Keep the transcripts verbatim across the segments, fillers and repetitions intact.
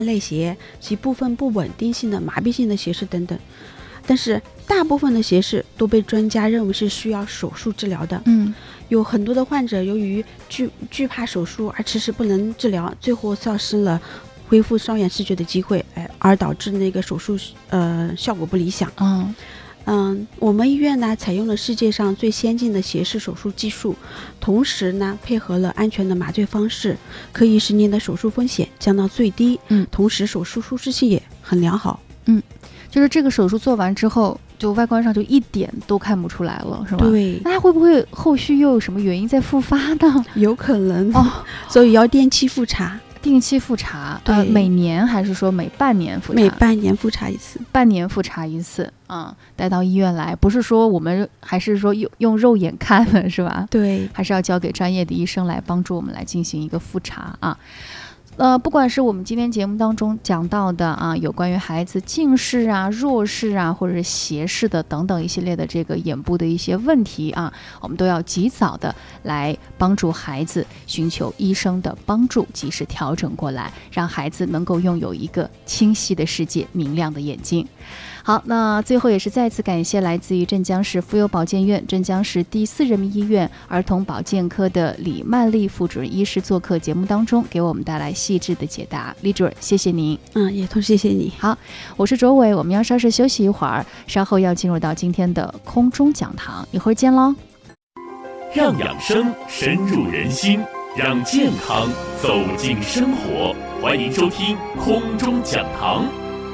类斜及部分不稳定性的麻痹性的斜视等等。但是大部分的斜视都被专家认为是需要手术治疗的。 嗯， 有很多的患者由于惧惧怕手术而迟迟不能治疗，最后丧失了恢复双眼视觉的机会，哎，而导致那个手术呃效果不理想。 嗯嗯，我们医院呢采用了世界上最先进的斜视手术技术，同时呢配合了安全的麻醉方式，可以使您的手术风险降到最低。 嗯， 同时手术舒适性也很良好。 嗯，就是这个手术做完之后，就外观上就一点都看不出来了，是吧？ 对。 那它会不会后续又有什么原因再复发呢？ 有可能哦， 所以要定期复查。 定期复查， 对、 呃，每年还是说每半年复查？ 每半年复查一次。 半年复查一次啊，带到医院来，不是说我们还是说用用肉眼看的是吧？ 对， 还是要交给专业的医生来帮助我们来进行一个复查啊。呃，不管是我们今天节目当中讲到的啊，有关于孩子近视啊、弱视啊，或者是斜视的等等一系列的这个眼部的一些问题啊，我们都要及早的来帮助孩子寻求医生的帮助，及时调整过来，让孩子能够拥有一个清晰的世界、明亮的眼睛。好，那最后也是再次感谢来自于镇江市妇幼保健院、镇江市第四人民医院儿童保健科的李曼丽副主任医师做客节目当中，给我们带来细致的解答。李主任，谢谢您。 嗯，也同时谢谢你。 好，我是卓伟，我们要稍事休息一会儿，稍后要进入到今天的空中讲堂，一会儿见喽。 让养生深入人心，让健康走进生活，欢迎收听空中讲堂。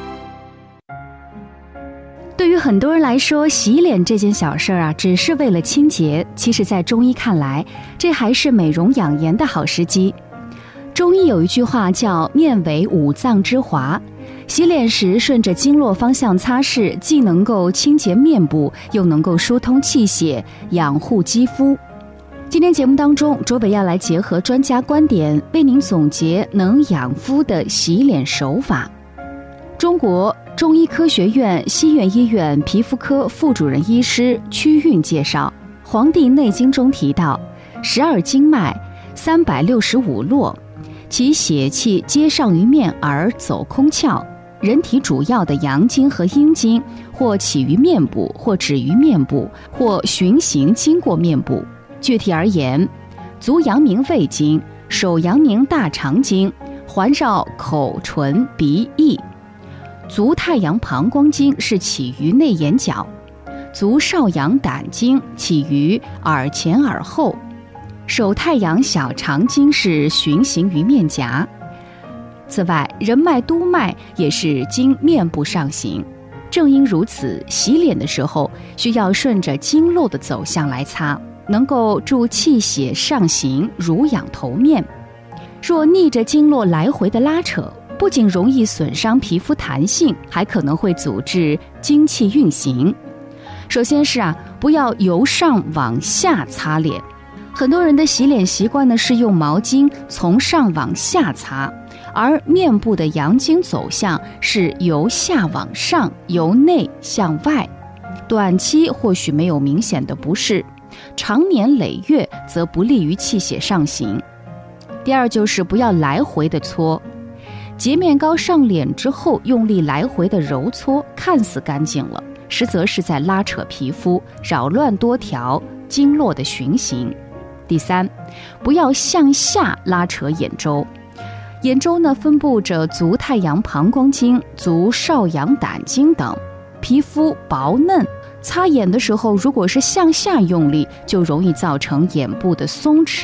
对于很多人来说，洗脸这件小事儿啊，只是为了清洁。其实在中医看来，这还是美容养颜的好时机。中医有一句话叫面为五脏之华，洗脸时顺着经络方向擦拭，既能够清洁面部，又能够疏通气血，养护肌肤。今天节目当中，卓北要来结合专家观点，为您总结能养肤的洗脸手法。中国中医科学院西苑医院皮肤科副主任医师屈运介绍，《黄帝内经》中提到，十二经脉，三百六十五络，其血气皆上于面而走空窍。人体主要的阳经和阴经，或起于面部，或止于面部，或循行经过面部。具体而言，足阳明胃经，手阳明大肠经，环绕口唇鼻翼。足太阳膀胱经是起于内眼角，足少阳胆经起于耳前耳后，手太阳小肠经是循行于面颊。此外，人脉督脉也是经面部上行。正因如此，洗脸的时候需要顺着经络的走向来擦，能够助气血上行，濡养头面。若逆着经络来回的拉扯，不仅容易损伤皮肤弹性，还可能会阻滞精气运行。首先是啊，不要由上往下擦脸。很多人的洗脸习惯呢是用毛巾从上往下擦，而面部的阳经走向是由下往上，由内向外。短期或许没有明显的不适，长年累月则不利于气血上行。第二就是不要来回的搓。洁面膏上脸之后，用力来回的揉搓，看似干净了，实则是在拉扯皮肤，扰乱多条经络的循行。第三，不要向下拉扯眼周。眼周呢，分布着足太阳膀胱经、足少阳胆经等，皮肤薄嫩，擦眼的时候如果是向下用力，就容易造成眼部的松弛